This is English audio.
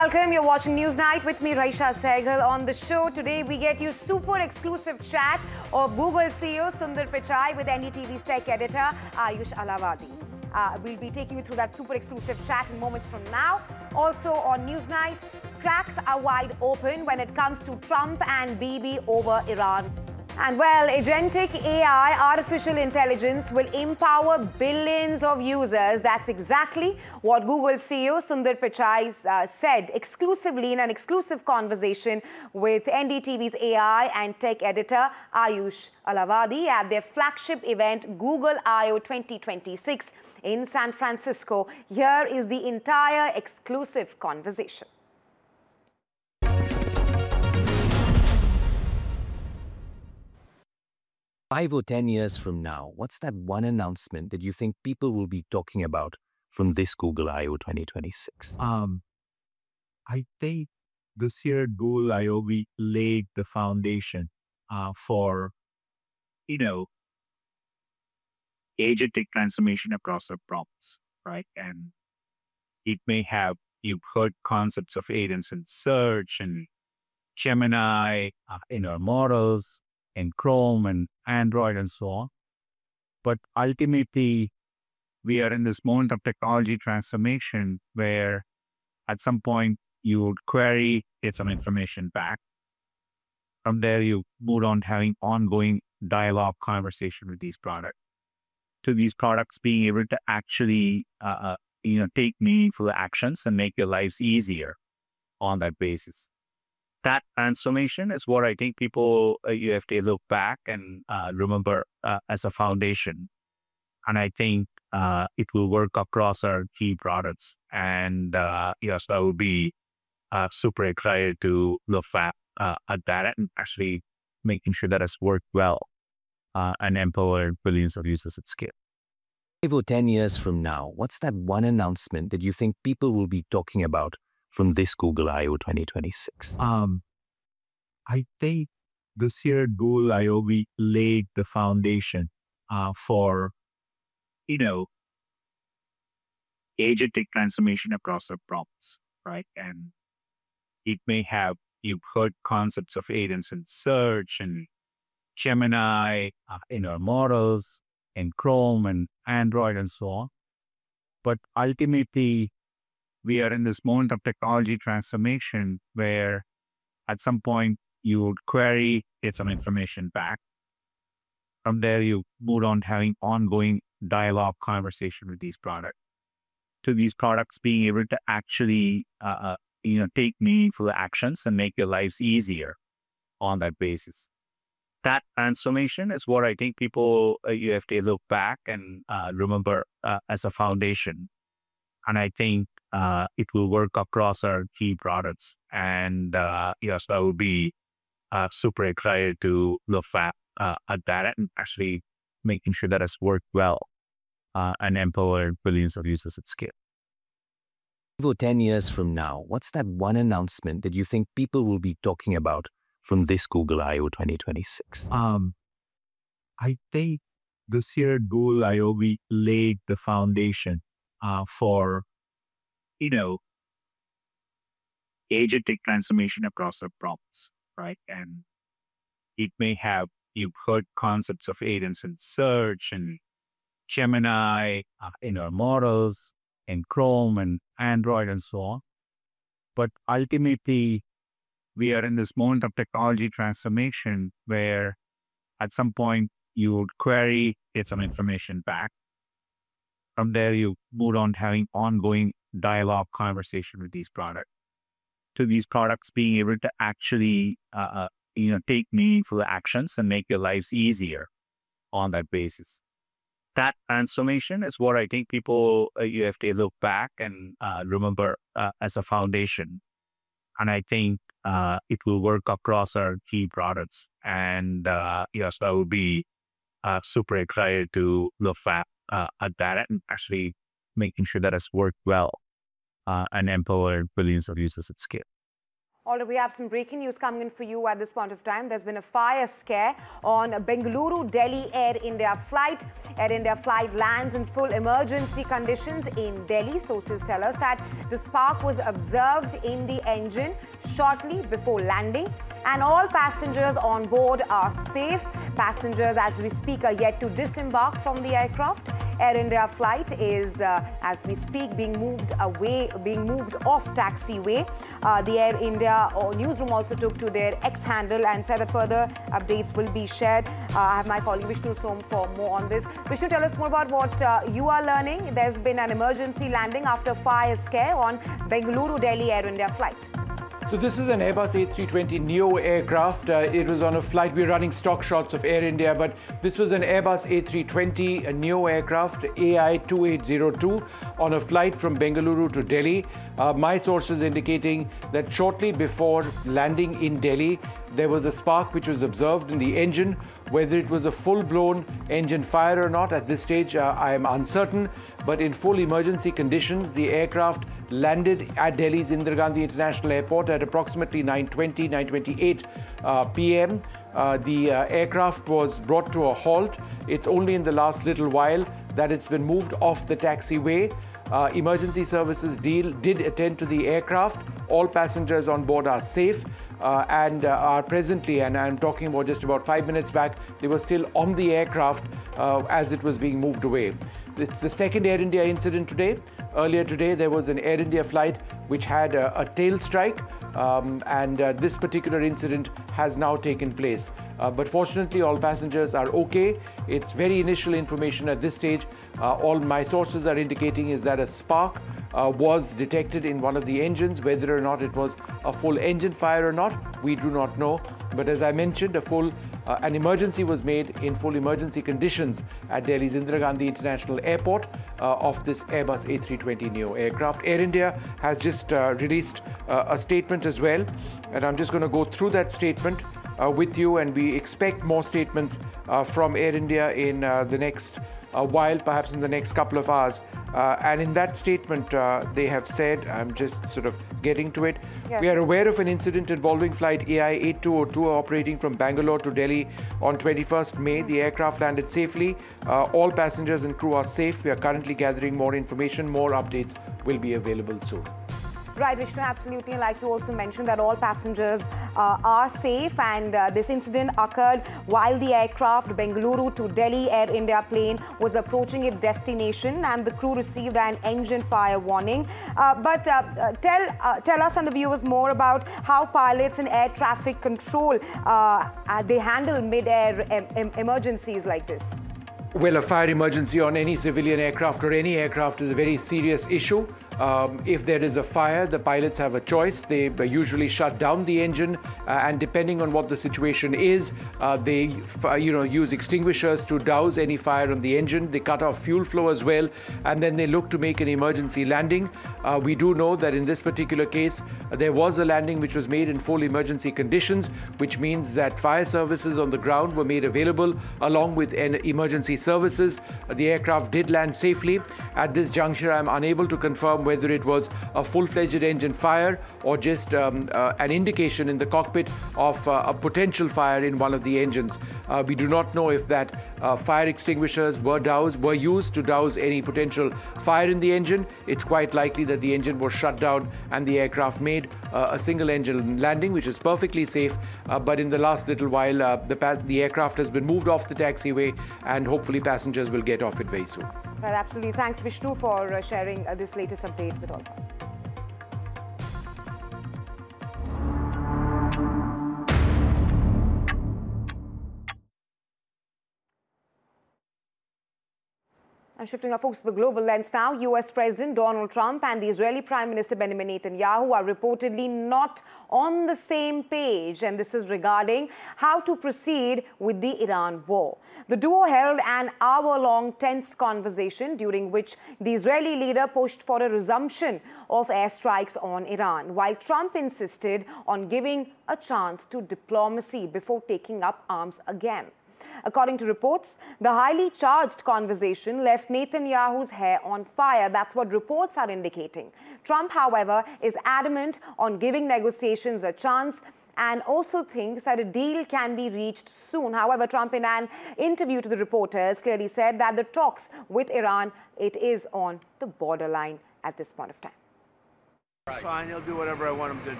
Welcome, you're watching Newsnight with me, Raisha Sehgal. On the show today, we get you super exclusive chat of Google CEO Sundar Pichai with NDTV's tech editor Ayush Alavadi. We'll be taking you through that super exclusive chat in moments from now. Also on Newsnight, cracks are wide open when it comes to Trump and Bibi over Iran. And well, agentic AI, artificial intelligence, will empower billions of users. That's exactly what Google CEO Sundar Pichai said exclusively in an exclusive conversation with NDTV's AI and tech editor Ayush Alavadi at their flagship event Google I/O 2026 in San Francisco. Here is the entire exclusive conversation. 5 or 10 years from now, what's that one announcement that you think people will be talking about from this Google I/O 2026? I think this year Google I/O we laid the foundation for, agentic transformation across the prompts, right? And it may have, you've heard concepts of agents in search and Gemini, in our models, in Chrome and Android and so on. But ultimately, we are in this moment of technology transformation where at some point you would query, get some information back. From there, you move on to having ongoing dialogue conversation with these products. To these products being able to actually, take meaningful actions and make your lives easier on that basis. That transformation is what I think people, you have to look back and remember as a foundation. And I think it will work across our key products. And yes, I would be super excited to look at that and actually making sure that it's worked well and empowered billions of users at scale. 5 or 10 years from now, what's that one announcement that you think people will be talking about from this Google I/O 2026? I think this year Google I/O we laid the foundation for, agentic transformation across the prompts, right? And it may have, you've heard concepts of agents in search and Gemini, in our models, in Chrome and Android and so on. But ultimately, we are in this moment of technology transformation where at some point you would query, get some information back. From there, you move on to having ongoing dialogue conversation with these products. To these products being able to actually, take meaningful actions and make your lives easier on that basis. That transformation is what I think people, you have to look back and remember as a foundation. And I think it will work across our key products. And yes, I would be super excited to look at that and actually making sure that it's worked well and empowered billions of users at scale. 5 or 10 years from now, what's that one announcement that you think people will be talking about from this Google I/O 2026? I think this year Google I/O we laid the foundation for, agentic transformation across the prompts, right? And it may have, you've heard concepts of agents in search and Gemini, in our models, in Chrome and Android and so on. But ultimately, we are in this moment of technology transformation where at some point you would query, get some information back. From there, you move on to having ongoing dialogue conversation with these products. To these products being able to actually, take meaningful actions and make your lives easier on that basis. That transformation is what I think people, you have to look back and remember as a foundation. And I think it will work across our key products. And yes, I would be super excited to look at that and actually making sure that it's worked well and empowered billions of users at scale. All right, we have some breaking news coming in for you at this point of time. There's been a fire scare on Bengaluru-Delhi Air India flight. Air India flight lands in full emergency conditions in Delhi. Sources tell us that the spark was observed in the engine shortly before landing, and all passengers on board are safe. Passengers, as we speak, are yet to disembark from the aircraft. Air India flight is, as we speak, being moved off taxiway. The Air India newsroom also took to their X handle and said that further updates will be shared. I have my colleague Vishnu Som for more on this. Vishnu, tell us more about what you are learning. There's been an emergency landing after fire scare on Bengaluru-Delhi Air India flight. So this is an Airbus A320neo aircraft. It was on a flight. We're running stock shots of Air India, but this was an Airbus A320, a neo aircraft, AI2802, on a flight from Bengaluru to Delhi. My sources indicating that shortly before landing in Delhi, there was a spark which was observed in the engine. Whether it was a full-blown engine fire or not, at this stage, I am uncertain. But in full emergency conditions, the aircraft landed at Delhi's Indira Gandhi International Airport at approximately 9:28 p.m. The aircraft was brought to a halt. It's only in the last little while that it's been moved off the taxiway. Emergency services did attend to the aircraft. All passengers on board are safe and are presently, and I'm talking about just about 5 minutes back, they were still on the aircraft as it was being moved away. It's the second Air India incident today. Earlier today, there was an Air India flight which had a tail strike, and this particular incident has now taken place. But fortunately, all passengers are okay. It's very initial information at this stage. All my sources are indicating is that a spark was detected in one of the engines. Whether or not it was a full engine fire or not, we do not know. But as I mentioned, an emergency was made in full emergency conditions at Delhi's Indira Gandhi International Airport of this Airbus A320neo aircraft. Air India has just released a statement as well, and I'm just going to go through that statement with you, and we expect more statements from Air India in the next while, perhaps in the next couple of hours. And in that statement, they have said, I'm just sort of getting to it. Yes. We are aware of an incident involving flight AI8202 operating from Bangalore to Delhi on 21st May. The aircraft landed safely. All passengers and crew are safe. We are currently gathering more information. More updates will be available soon. Right, Vishnu, absolutely. And like you also mentioned that all passengers are safe, and this incident occurred while the aircraft Bengaluru to Delhi Air India plane was approaching its destination, and the crew received an engine fire warning. But tell us and the viewers more about how pilots and air traffic control they handle mid-air emergencies like this. Well, a fire emergency on any civilian aircraft or any aircraft is a very serious issue. If there is a fire, the pilots have a choice. They usually shut down the engine, and depending on what the situation is, they use extinguishers to douse any fire on the engine. They cut off fuel flow as well, and then they look to make an emergency landing. We do know that in this particular case, there was a landing which was made in full emergency conditions, which means that fire services on the ground were made available along with emergency services. The aircraft did land safely. At this juncture, I'm unable to confirm whether it was a full-fledged engine fire or just an indication in the cockpit of a potential fire in one of the engines. We do not know if that fire extinguishers were used to douse any potential fire in the engine. It's quite likely that the engine was shut down and the aircraft made a single engine landing, which is perfectly safe. But in the last little while, the aircraft has been moved off the taxiway, and hopefully passengers will get off it very soon. Well, absolutely. Thanks, Vishnu, for sharing this latest update with all of us. And shifting our focus to the global lens now, US President Donald Trump and the Israeli Prime Minister Benjamin Netanyahu are reportedly not on the same page, and this is regarding how to proceed with the Iran war. The duo held an hour-long tense conversation during which the Israeli leader pushed for a resumption of airstrikes on Iran, while Trump insisted on giving a chance to diplomacy before taking up arms again. According to reports, the highly charged conversation left Netanyahu's hair on fire. That's what reports are indicating. Trump, however, is adamant on giving negotiations a chance and also thinks that a deal can be reached soon. However, Trump, in an interview to the reporters, clearly said that the talks with Iran, it is on the borderline at this point of time. Fine, he'll do whatever I want him to